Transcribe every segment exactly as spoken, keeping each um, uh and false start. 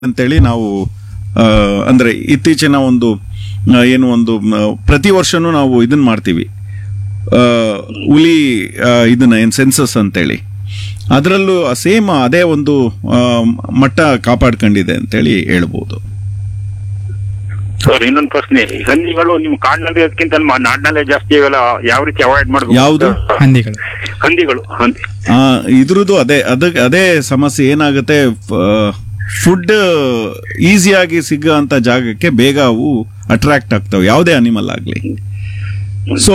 ಅಂತೇಳಿ ನಾವು ಆ, ಅಂದ್ರೆ ಇತ್ತೀಚಿನ ಒಂದು ಆ, ಏನು ಒಂದು ಮ, ಪ್ರತಿ ವರ್ಷನೂ ನಾವು ಇದನ್ನ ಮಾಡ್ತೀವಿ ಆ, ಹುಲಿ ಆ, ಇದನ್ನ ಏನ್ ಸೆನ್ಸಸ್ ಅಂತೇಳಿ ಅದರಲ್ಲೂ ಸೇಮ್ ಅದೇ ಒಂದು ಆ, ಮಟ್ಟ ಕಾಪಾಡ್ಕೊಂಡಿದೆ ಅಂತೇಳಿ ಹೇಳ್ಬೋದು. ಸರ್ ಇನ್ನೊಂದು ಪ್ರಶ್ನೆ, ಹಂದಿಗಳು ನಿಮ್ ಕಾಡಿನಲ್ಲಿ ಅದಕ್ಕಿಂತ ನಾಡಿನಲ್ಲೇ ಜಾಸ್ತಿ ಇವೆಲ್ಲ ಯಾವ ರೀತಿ ಅವಾಯ್ಡ್ ಮಾಡಬೇಕು? ಯಾವುದು? ಹಂದಿಗಳು ಹಂದಿಗಳು ಹಂದಿ ಆ, ಇದ್ರದ್ದು ಅದೇ ಅದ ಅದೇ ಸಮಸ್ಯೆ ಏನಾಗುತ್ತೆ, ಫುಡ್ ಈಸಿಯಾಗಿ ಸಿಗೋಂಥ ಜಾಗಕ್ಕೆ ಬೇಗ ಅವು ಅಟ್ರಾಕ್ಟ್ ಆಗ್ತವೆ, ಯಾವುದೇ ಅನಿಮಲ್ ಆಗಲಿ. ಸೊ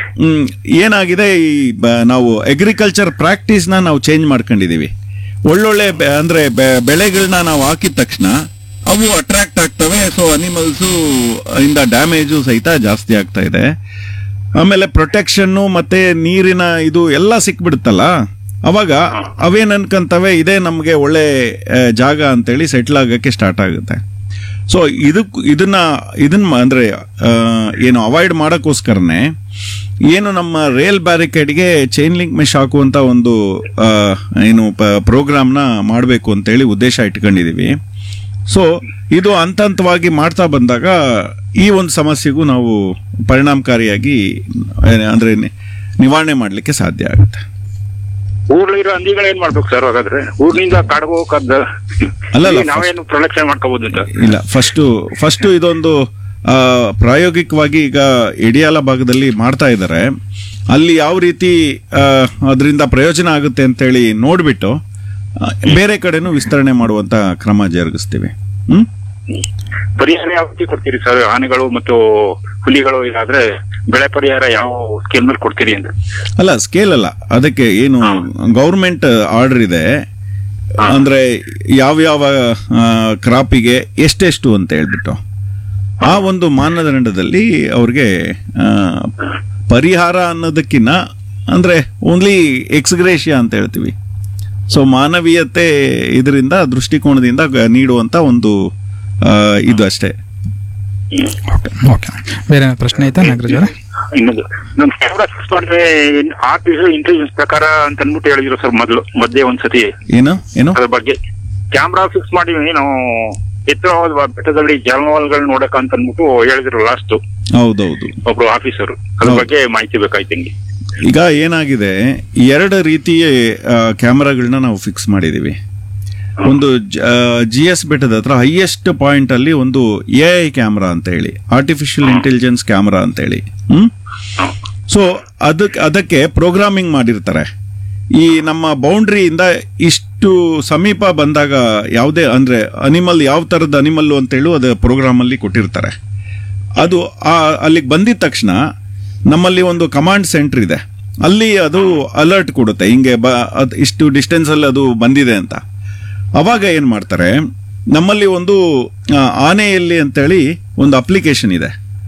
ಏನಾಗಿದೆ, ಈ ಬ- ನಾವು ಅಗ್ರಿಕಲ್ಚರ್ ಪ್ರಾಕ್ಟೀಸ್ನ ನಾವು ಚೇಂಜ್ ಮಾಡ್ಕೊಂಡಿದೀವಿ. ಒಳ್ಳೊಳ್ಳೆ ಬೆ- ಅಂದ್ರೆ ಬೆ- ಬೆಳೆಗಳನ್ನ ನಾವು ಹಾಕಿದ ತಕ್ಷಣ ಅವು ಅಟ್ರಾಕ್ಟ್ ಆಗ್ತವೆ. ಸೊ ಅನಿಮಲ್ಸು ಇಂದ ಡ್ಯಾಮೇಜು ಸಹಿತ ಜಾಸ್ತಿ ಆಗ್ತಾ ಇದೆ. ಆಮೇಲೆ ಪ್ರೊಟೆಕ್ಷನ್ನು ಮತ್ತೆ ನೀರಿನ ಇದು ಎಲ್ಲ ಸಿಕ್ಬಿಡುತ್ತಲ್ಲ, ಅವಾಗ ಅವೇನ್ ಅನ್ಕಂತವೆ ಇದೇ ನಮಗೆ ಒಳ್ಳೆ ಆ, ಜಾಗ ಅಂತೇಳಿ ಸೆಟ್ಲ್ ಆಗಕ್ಕೆ ಸ್ಟಾರ್ಟ್ ಆಗುತ್ತೆ. ಸೊ ಇದಕ್ ಇದನ್ನ ಇದನ್ನ ಅಂದ್ರೆ ಆ, ಏನು ಅವಾಯ್ಡ್ ಮಾಡೋಕ್ಕೋಸ್ಕರನೇ ಏನು ನಮ್ಮ ರೇಲ್ ಬ್ಯಾರಿಕೇಡ್ಗೆ ಚೈನ್ ಲಿಂಕ್ ಮೆಶ್ ಹಾಕುವಂತ ಒಂದು ಆ, ಏನು ಪ್ರೋಗ್ರಾಮ್ನ ಮಾಡಬೇಕು ಅಂತೇಳಿ ಉದ್ದೇಶ ಇಟ್ಕೊಂಡಿದೀವಿ. ಸೊ ಇದು ಹಂತ ಹಂತವಾಗಿ ಮಾಡ್ತಾ ಬಂದಾಗ ಈ ಒಂದು ಸಮಸ್ಯೆಗೂ ನಾವು ಪರಿಣಾಮಕಾರಿಯಾಗಿ ಏನ್- ಅಂದ್ರೆ ನಿ- ನಿವಾರಣೆ ಮಾಡಲಿಕ್ಕೆ ಸಾಧ್ಯ ಆಗುತ್ತೆ. ಊರ್ಲಿರೋ ಹಂದಿಗಳು ಏನ್ ಮಾಡ್ಬೇಕು ಸರ್ ಹಾಗಾದ್ರೆ? ಊರ್ನಿಂದ ಕಾಡ್ಗೆ ಹೋಗಕ್ಕದ್ದ ಅಲ್ಲಲ್ಲ, ನಾವೇನು ಪ್ರೊಟೆಕ್ಷನ್ ಮಾಡ್ಕೋಬಹುದು ಅಂತ? ಇಲ್ಲ, ಫಸ್ಟ್ ಫಸ್ಟ್ ಇದೊಂದು ಆ, ಪ್ರಾಯೋಗಿಕವಾಗಿ ಈಗ ಇಡಿಯಾಲ ಭಾಗದಲ್ಲಿ ಮಾಡ್ತಾ ಇದ್ದಾರೆ. ಅಲ್ಲಿ ಯಾವ ರೀತಿ ಅದರಿಂದ ಪ್ರಯೋಜನ ಆಗುತ್ತೆ ಅಂತೇಳಿ ನೋಡ್ಬಿಟ್ಟು ಆ, ಬೇರೆ ಕಡೆನೂ ವಿಸ್ತರಣೆ ಮಾಡುವಂತ ಕ್ರಮ ಜರುಗಿಸ್ತೀವಿ. ಹ್ಮ್ ಪರಿಹಾರ ಯಾವ ರೀತಿ ಕೊಡ್ತೀರಿ ಸರ್? ಆನೆಗಳು ಮತ್ತು ಹುಲಿಗಳು ಇದಾದ್ರೆ ಬೆಳೆ ಪರಿಹಾರ ಯಾವ ಸ್ಕೇಲ್ ಮೇಲೆ ಕೊಡ್ತೀರಿ ಅಂತ? ಅಲ್ಲ, ಸ್ಕೇಲ್ ಅಲ್ಲ, ಅದಕ್ಕೆ ಏನು ಗೌರ್ಮೆಂಟ್ ಆರ್ಡರ್ ಇದೆ. ಅಂದ್ರೆ ಯಾವ್ಯಾವ ಕ್ರಾಪಿಗೆ ಎಷ್ಟೆಷ್ಟು ಅಂತ ಹೇಳ್ಬಿಟ್ಟು ಆ ಒಂದು ಮಾನದಂಡದಲ್ಲಿ ಅವ್ರಿಗೆ ಆ, ಪರಿಹಾರ ಅನ್ನೋದಕ್ಕಿನ್ನ ಅಂದ್ರೆ ಓನ್ಲಿ ಎಕ್ಸ್ಗ್ರೇಷಿಯಾ ಅಂತ ಹೇಳ್ತೀವಿ. ಸೊ ಮಾನವೀಯತೆ ಇದರಿಂದ ದೃಷ್ಟಿಕೋನದಿಂದ ಗ- ನೀಡುವಂತ ಒಂದು ಆ, ಇದು ಅಷ್ಟೇ. ಓಕೆ. ಬೇರೆ ಏನಾದ್ರು ಪ್ರಶ್ನೆ ಐತಾ ನಾಗರಾಜ್ ಅವರೇ? ಇನ್ನೊಂದು, ನಮ್ ಕ್ಯಾಮ್ರಾ ಫಿಕ್ಸ್ ಮಾಡಿದ್ರೆ ಆರ್ಟಿಫಿಷಿಯಲ್ ಇಂಟೆಲಿಜೆನ್ಸ್ ಪ್ರಕಾರ ಅಂತ ಅನ್ಬಿಟ್ಟು ಹೇಳಿದ್ರು ಸರ್ ಮೊದಲು ಮಧ್ಯೆ ಒಂದ್ಸತಿ. ಏನು ಏನು ಅದ್ರ ಬಗ್ಗೆ ಕ್ಯಾಮ್ರಾ ಫಿಕ್ಸ್ ಮಾಡಿ ನಾವು ಎತ್ತರವಾದ ಬೆಟ್ಟದಲ್ಲಿ ಜಾನುವಾರುಗಳು ನೋಡಕ ಅಂತ ಅನ್ಬಿಟ್ಟು ಹೇಳಿದ್ರು ಲಾಸ್ಟ್ ಹೌದೌದು. ಒಬ್ರು ಆಫೀಸರ್. ಅದ್ರ ಹೌದು. ಬಗ್ಗೆ ಮಾಹಿತಿ ಬೇಕಾಯ್ತು ನಿಂಗೆ. ಈಗ ಏನಾಗಿದೆ, ಎರಡು ರೀತಿಯ ಕ್ಯಾಮರಾಗಳನ್ನ ನಾವು ಫಿಕ್ಸ್ ಮಾಡಿದೀವಿ. ಒಂದು ಜಿ ಎಸ್ ಬೆಟ್ಟದ ಹತ್ರ ಹೈಯೆಸ್ಟ್ ಪಾಯಿಂಟ್ ಅಲ್ಲಿ ಒಂದು ಎ ಐ ಕ್ಯಾಮ್ರಾ ಅಂತ ಹೇಳಿ, ಆರ್ಟಿಫಿಷಿಯಲ್ ಇಂಟೆಲಿಜೆನ್ಸ್ ಕ್ಯಾಮ್ರಾ ಅಂತ ಹೇಳಿ. ಹ್ಮ್ ಸೊ ಅದಕ್ಕೆ ಅದಕ್ಕೆ ಪ್ರೋಗ್ರಾಮಿಂಗ್ ಮಾಡಿರ್ತಾರೆ. ಈ ನಮ್ಮ ಬೌಂಡ್ರಿಯಿಂದ ಇಷ್ಟು ಸಮೀಪ ಬಂದಾಗ ಯಾವುದೇ ಅಂದ್ರೆ ಅನಿಮಲ್ ಯಾವ ತರದ ಅನಿಮಲ್ಲು ಅಂತ ಹೇಳಿ ಅದು ಪ್ರೋಗ್ರಾಮ್ ಅಲ್ಲಿ ಕೊಟ್ಟಿರ್ತಾರೆ. ಅದು ಆ ಅಲ್ಲಿಗೆ ಬಂದಿದ ತಕ್ಷಣ ನಮ್ಮಲ್ಲಿ ಒಂದು ಕಮಾಂಡ್ ಸೆಂಟರ್ ಇದೆ, ಅಲ್ಲಿ ಅದು ಅಲರ್ಟ್ ಕೊಡುತ್ತೆ, ಹಿಂಗೆ ಬ ಅದ್ ಇಷ್ಟು ಡಿಸ್ಟೆನ್ಸ್ ಅಲ್ಲಿ ಅದು ಬಂದಿದೆ ಅಂತ. ಅವಾಗ ಏನ್ ಮಾಡ್ತಾರೆ, ನಮ್ಮಲ್ಲಿ ಒಂದು ಆ, ಆನೆಯಲ್ಲಿ ಅಂತೇಳಿ ಒಂದು ಅಪ್ಲಿಕೇಶನ್ ಇದೆ.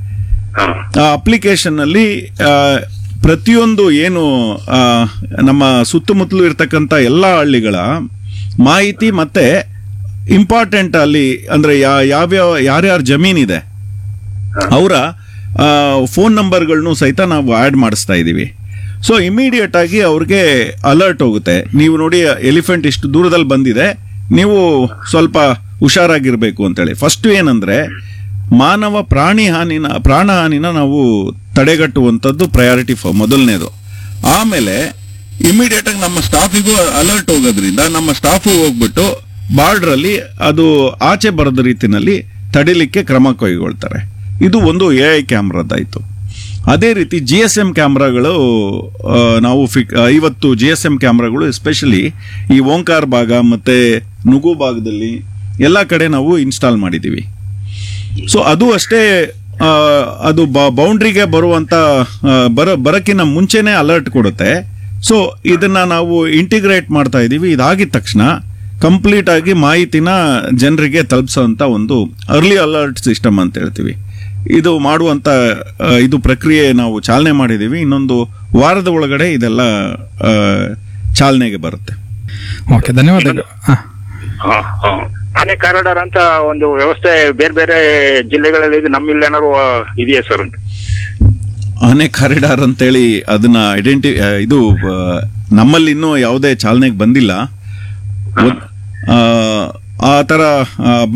ಆ ಅಪ್ಲಿಕೇಶನ್ ಅಲ್ಲಿ ಆ, ಪ್ರತಿಯೊಂದು ಏನು ಆ, ನಮ್ಮ ಸುತ್ತಮುತ್ತಲು ಇರ್ತಕ್ಕಂಥ ಎಲ್ಲಾ ಹಳ್ಳಿಗಳ ಮಾಹಿತಿ ಮತ್ತೆ ಇಂಪಾರ್ಟೆಂಟ್ ಅಲ್ಲಿ ಅಂದ್ರೆ ಯಾ- ಯಾವ್ಯಾವ ಯಾರ್ಯಾರ ಜಮೀನಿದೆ ಅವರ ಫೋನ್ ನಂಬರ್ಗಳನ್ನು ಸಹಿತ ನಾವು ಆ್ಯಡ್ ಮಾಡಿಸ್ತಾ ಇದ್ದೀವಿ. ಸೊ ಇಮಿಡಿಯೇಟ್ ಆಗಿ ಅವ್ರಿಗೆ ಅಲರ್ಟ್ ಹೋಗುತ್ತೆ, ನೀವು ನೋಡಿ ಎಲಿಫೆಂಟ್ ಇಷ್ಟು ದೂರದಲ್ಲಿ ಬಂದಿದೆ, ನೀವು ಸ್ವಲ್ಪ ಹುಷಾರಾಗಿರ್ಬೇಕು ಅಂತೇಳಿ. ಫಸ್ಟ್ ಏನಂದ್ರೆ ಮಾನವ ಪ್ರಾಣಿ ಹಾನಿನ ಪ್ರಾಣ ಹಾನಿನ ನಾವು ತಡೆಗಟ್ಟುವಂಥದ್ದು ಪ್ರಯಾರಿಟಿ ಮೊದಲನೇದು. ಆಮೇಲೆ ಇಮಿಡಿಯೇಟ್ ಆಗಿ ನಮ್ಮ ಸ್ಟಾಫಿಗೂ ಅಲರ್ಟ್ ಹೋಗೋದ್ರಿಂದ ನಮ್ಮ ಸ್ಟಾಫು ಹೋಗ್ಬಿಟ್ಟು ಬಾರ್ಡರ್ ಅಲ್ಲಿ ಅದು ಆಚೆ ಬರದ ರೀತಿನಲ್ಲಿ ತಡಿಲಿಕ್ಕೆ ಕ್ರಮ ಕೈಗೊಳ್ತಾರೆ. ಇದು ಒಂದು ಎ ಐ ಕ್ಯಾಮ್ರಾದಾಯ್ತು. ಅದೇ ರೀತಿ ಜಿ ಎಸ್ ಎಂ ಕ್ಯಾಮ್ರಾಗಳು ಆ, ನಾವು ಫಿಕ್ ಐವತ್ತು ಜಿ ಎಸ್ ಎಂ ಕ್ಯಾಮ್ರಾಗಳು ಎಸ್ಪೆಷಲಿ ಈ ಓಂಕಾರ್ ಭಾಗ ಮತ್ತೆ ನುಗು ಭಾಗದಲ್ಲಿ ಎಲ್ಲ ಕಡೆ ನಾವು ಇನ್ಸ್ಟಾಲ್ ಮಾಡಿದ್ದೀವಿ. ಸೊ ಅದು ಅಷ್ಟೇ ಆ, ಅದು ಬೌಂಡ್ರಿಗೆ ಬರುವಂತ ಆ, ಬರ ಬರಕ್ಕಿಂತ ಮುಂಚೆನೆ ಅಲರ್ಟ್ ಕೊಡುತ್ತೆ. ಸೊ ಇದನ್ನ ನಾವು ಇಂಟಿಗ್ರೇಟ್ ಮಾಡ್ತಾ ಇದ್ದೀವಿ. ಇದಾಗಿದ ತಕ್ಷಣ ಕಂಪ್ಲೀಟ್ ಆಗಿ ಮಾಹಿತಿನ ಜನರಿಗೆ ತಲುಪಿಸುವಂತ ಒಂದು ಅರ್ಲಿ ಅಲರ್ಟ್ ಸಿಸ್ಟಮ್ ಅಂತ ಹೇಳ್ತೀವಿ. ಇದು ಮಾಡುವಂತ ಆ, ಇದು ಪ್ರಕ್ರಿಯೆ ನಾವು ಚಾಲನೆ ಮಾಡಿದೀವಿ. ಇನ್ನೊಂದು ವಾರದ ಒಳಗಡೆ ಇದೆಲ್ಲ ಆ, ಚಾಲನೆಗೆ ಬರುತ್ತೆ. ಓಕೆ, ಧನ್ಯವಾದಗಳು. ಹಾ. ಹಾ, ಹಾ. ಆನೆ ಕಾರಿಡಾರ್ ಅಂತ ಒಂದು ವ್ಯವಸ್ಥೆ ಬೇರೆ ಬೇರೆ ಜಿಲ್ಲೆಗಳಲ್ಲಿ ಇದೆ, ನಮ್ಮಿಲ್ಲಿ ಏನಾದ್ರು ಇದೆಯಾ ಸರ್ ಅಂತ? ಆನೆ ಕಾರಿಡಾರ್ ಅಂತೇಳಿ ಅದನ್ನ ಐಡೆಂಟಿ ಇದು ಆ, ನಮ್ಮಲ್ಲಿ ಇನ್ನೂ ಯಾವುದೇ ಚಾಲನೆಗೆ ಬಂದಿಲ್ಲ. ಒಂದ್- ಆ, ಆ ಥರ ಆ,